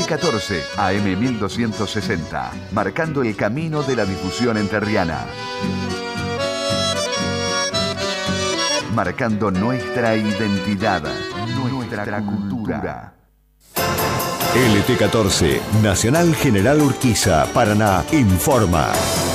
LT14, AM 1260, marcando el camino de la difusión entrerriana. Marcando nuestra identidad, nuestra cultura. LT14, Nacional General Urquiza, Paraná, informa.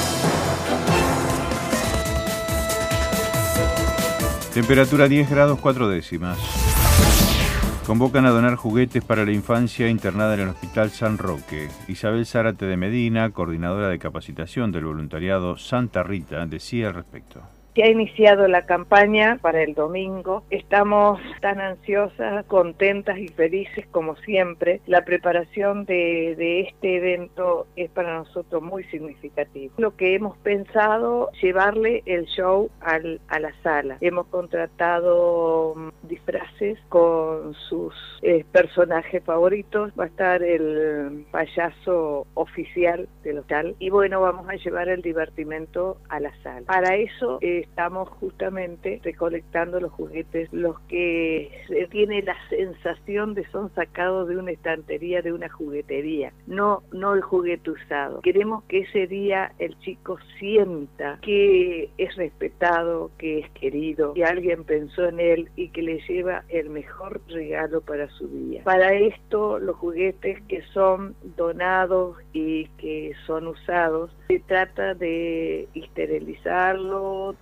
Temperatura 10 grados 4 décimas. Convocan a donar juguetes para la infancia internada en el Hospital San Roque. Isabel Zárate de Medina, coordinadora de capacitación del voluntariado Santa Rita, decía al respecto. Se ha iniciado la campaña para el domingo. Estamos tan ansiosas, contentas y felices como siempre. La preparación de este evento es para nosotros muy significativo. Lo que hemos pensado, llevarle el show a la sala. Hemos contratado disfraces con sus personajes favoritos. Va a estar el payaso oficial del hospital. Y bueno, vamos a llevar el divertimento a la sala. Para eso estamos justamente recolectando los juguetes, los que tiene la sensación de son sacados de una estantería, de una juguetería, no el juguete usado. Queremos que ese día el chico sienta que es respetado, que es querido, que alguien pensó en él y que le lleva el mejor regalo para su día. Para esto, los juguetes que son donados y que son usados, se trata de esterilizarlo.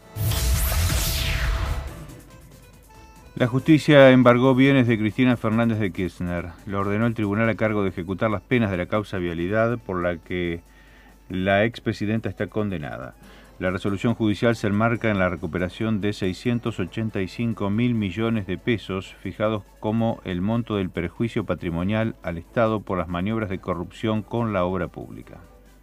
La justicia embargó bienes de Cristina Fernández de Kirchner. Lo ordenó el tribunal a cargo de ejecutar las penas de la causa vialidad por la que la expresidenta está condenada. La resolución judicial se enmarca en la recuperación de 685.000 millones de pesos, fijados como el monto del perjuicio patrimonial al Estado por las maniobras de corrupción con la obra pública.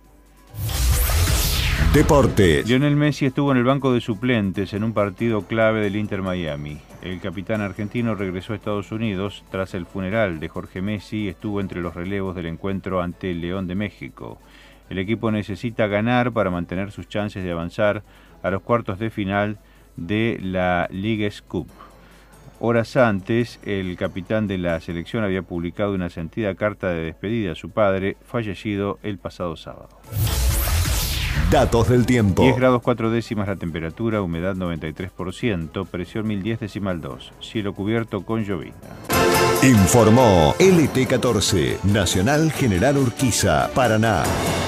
Deportes. Lionel Messi estuvo en el banco de suplentes en un partido clave del Inter Miami. El capitán argentino regresó a Estados Unidos tras el funeral de Jorge Messi y estuvo entre los relevos del encuentro ante el León de México. El equipo necesita ganar para mantener sus chances de avanzar a los cuartos de final de la Leagues Cup. Horas antes, el capitán de la selección había publicado una sentida carta de despedida a su padre, fallecido el pasado sábado. Datos del tiempo. 10 grados 4 décimas la temperatura, humedad 93%, presión 1010,2, cielo cubierto con llovizna. Informó LT14, Nacional General Urquiza, Paraná.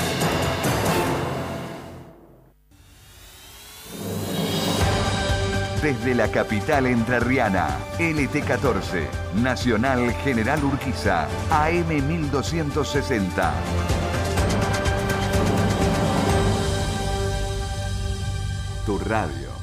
Desde la capital entrerriana, LT14, Nacional General Urquiza, AM 1260. Tu radio.